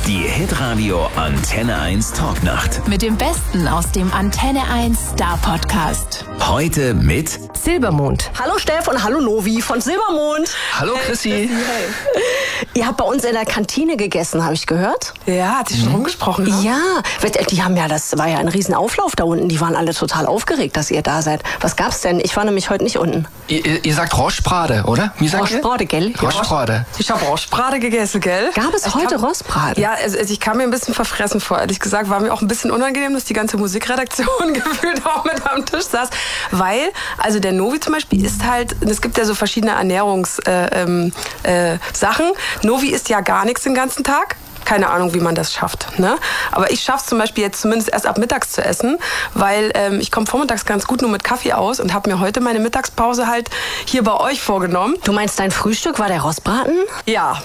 Die Hitradio Antenne 1 Talknacht. Mit dem Besten aus dem Antenne 1 Star Podcast. Heute mit Silbermond. Hallo Steff und hallo Novi von Silbermond. Hallo Chrissy. Ihr habt bei uns in der Kantine gegessen, habe ich gehört. Ja, hat sich schon rumgesprochen. Ne? Ja, die haben ja, das war ja ein Riesenauflauf da unten. Die waren alle total aufgeregt, dass ihr da seid. Was gab's denn? Ich war nämlich heute nicht unten. Ihr sagt Rostbrate, oder? Wie sagt ihr? Rostbrate, gell? Rostbrate. Ich habe Rostbrate gegessen, gell? Gab es heute Rostbrate? Ja, also ich kam mir ein bisschen verfressen vor, ehrlich gesagt. War mir auch ein bisschen unangenehm, dass die ganze Musikredaktion gefühlt auch mit am Tisch saß. Weil, also der Novi zum Beispiel isst halt, es gibt ja so verschiedene Ernährungssachen. Novi isst ja gar nichts den ganzen Tag. Keine Ahnung, wie man das schafft. Ne? Aber ich schaffe es zum Beispiel jetzt zumindest erst ab mittags zu essen, weil ich komme vormittags ganz gut nur mit Kaffee aus und habe mir heute meine Mittagspause halt hier bei euch vorgenommen. Du meinst, dein Frühstück war der Rostbraten? Ja.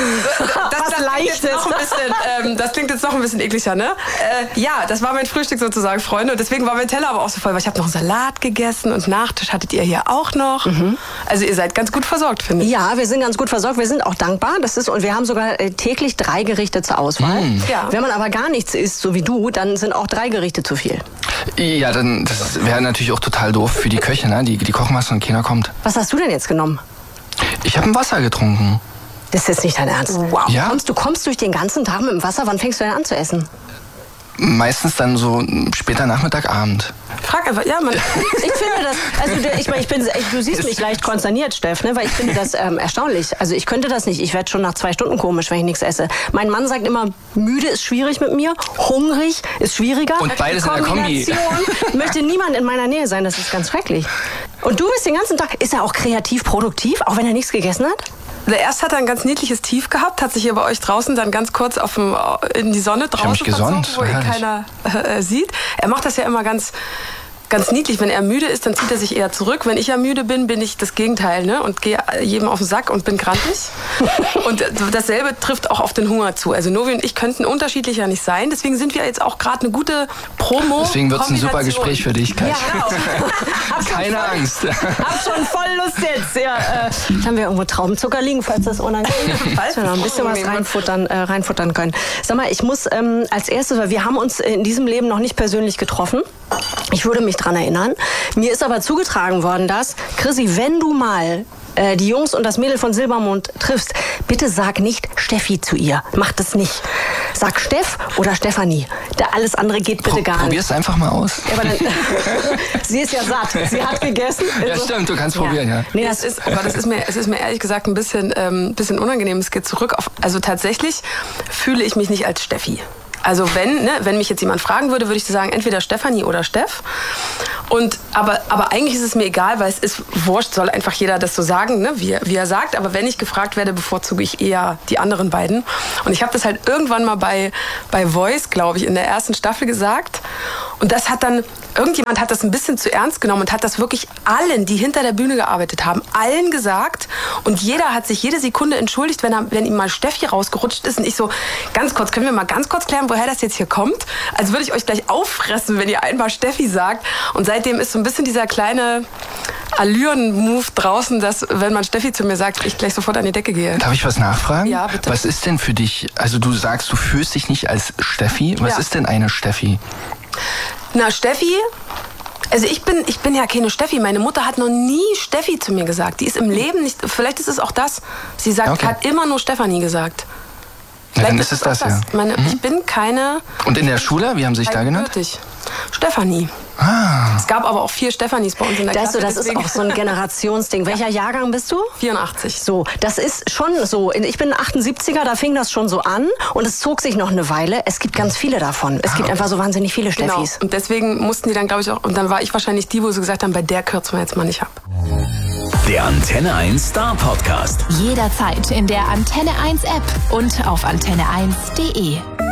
Das klingt jetzt noch ein bisschen ekliger, ne? Ja, das war mein Frühstück sozusagen, Freunde. Und deswegen war mein Teller aber auch so voll, weil ich habe noch einen Salat gegessen und Nachtisch hattet ihr hier auch noch. Mhm. Also ihr seid ganz gut versorgt, finde ich. Ja, wir sind ganz gut versorgt. Wir sind auch dankbar. Und wir haben sogar täglich 3 Gerichte zur Auswahl. Ja. Wenn man aber gar nichts isst, so wie du, dann sind auch 3 Gerichte zu viel. Ja, dann das wäre natürlich auch total doof für die Köche, ne? Die kochen was und keiner kommt. Was hast du denn jetzt genommen? Ich habe ein Wasser getrunken. Das ist jetzt nicht dein Ernst? Wow. Ja? Du kommst durch den ganzen Tag mit dem Wasser. Wann fängst du denn an zu essen? Meistens dann so später Nachmittag, Abend. Frag einfach, ja, man. Ich finde das, also du siehst mich leicht konsterniert, Steff, ne? Weil ich finde das erstaunlich. Also ich könnte das nicht. Ich werde schon nach 2 Stunden komisch, wenn ich nichts esse. Mein Mann sagt immer, müde ist schwierig mit mir, hungrig ist schwieriger. Und beides in der Kombi. Möchte niemand in meiner Nähe sein, das ist ganz schrecklich. Und du bist den ganzen Tag, ist er auch kreativ produktiv, auch wenn er nichts gegessen hat? Erst hat er ein ganz niedliches Tief gehabt, hat sich hier bei euch draußen dann ganz kurz in die Sonne draußen verzogen, wo ihn keiner sieht. Er macht das ja immer ganz niedlich. Wenn er müde ist, dann zieht er sich eher zurück. Wenn ich ja müde bin, bin ich das Gegenteil, ne? Und gehe jedem auf den Sack und bin grantig. Und dasselbe trifft auch auf den Hunger zu. Also Novi und ich könnten unterschiedlicher nicht sein. Deswegen sind wir jetzt auch gerade eine gute Promo. Deswegen wird es ein super Gespräch für dich, Kai. Ja, genau. Keine Angst. Hab schon voll Lust jetzt. Ja, haben wir irgendwo Traubenzucker liegen, falls das unangenehm ist. Falls wir noch ein bisschen was reinfuttern können. Sag mal, ich muss als erstes, weil wir haben uns in diesem Leben noch nicht persönlich getroffen. Ich würde mich dran erinnern. Mir ist aber zugetragen worden, dass, Chrissy, wenn du mal die Jungs und das Mädel von Silbermond triffst, bitte sag nicht Steffi zu ihr. Mach das nicht. Sag Steff oder Stefanie. Alles andere geht bitte gar nicht. Probier's einfach mal aus. Ja, aber dann, sie ist ja satt. Sie hat gegessen. Ja, stimmt, du kannst probieren, ja. Nee, es ist mir ehrlich gesagt ein bisschen unangenehm. Es geht zurück auf, also tatsächlich fühle ich mich nicht als Steffi. Also wenn mich jetzt jemand fragen würde, würde ich sagen, entweder Stefanie oder Steff. Aber eigentlich ist es mir egal, weil es ist wurscht, soll einfach jeder das so sagen, ne, wie er sagt. Aber wenn ich gefragt werde, bevorzuge ich eher die anderen beiden. Und ich habe das halt irgendwann mal bei Voice, glaube ich, in der ersten Staffel gesagt. Und das hat dann, irgendjemand hat das ein bisschen zu ernst genommen und hat das wirklich allen, die hinter der Bühne gearbeitet haben, allen gesagt. Und jeder hat sich jede Sekunde entschuldigt, wenn ihm mal Steffi rausgerutscht ist. Und ich so, können wir mal ganz kurz klären, woher das jetzt hier kommt? Also würde ich euch gleich auffressen, wenn ihr einmal Steffi sagt. Und seitdem ist so ein bisschen dieser kleine Allüren-Move draußen, dass, wenn man Steffi zu mir sagt, ich gleich sofort an die Decke gehe. Darf ich was nachfragen? Ja, bitte. Was ist denn für dich, also du sagst, du fühlst dich nicht als Steffi. Was ist denn eine Steffi? Na, Steffi, also ich bin ja keine Steffi. Meine Mutter hat noch nie Steffi zu mir gesagt. Die ist im Leben nicht, vielleicht ist es auch das. Sie hat immer nur Stefanie gesagt. Ja, dann ist es das, ja. Ich bin keine... Und in der Schule, wie haben Sie sich da genannt? Stefanie. Ah. Es gab aber auch 4 Stefanis bei uns in der Klasse. Das ist auch so ein Generationsding. Welcher Jahrgang bist du? 84. So, das ist schon so. Ich bin 78er, da fing das schon so an und es zog sich noch eine Weile. Es gibt ganz viele davon. Es gibt einfach so wahnsinnig viele Steffis. Genau. Und deswegen mussten die dann, glaube ich, auch... Und dann war ich wahrscheinlich die, wo sie gesagt haben, bei der kürzen wir jetzt mal nicht ab. der Antenne 1 Star Podcast. Jederzeit in der Antenne 1 App und auf antenne1.de.